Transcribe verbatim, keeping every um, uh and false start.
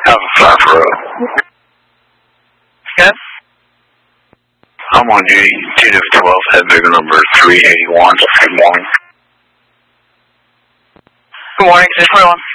Alpha five Road. Yes? I'm on duty, T W twelve, head bigger number three eighty-one. Good morning. Good morning, six forty-one.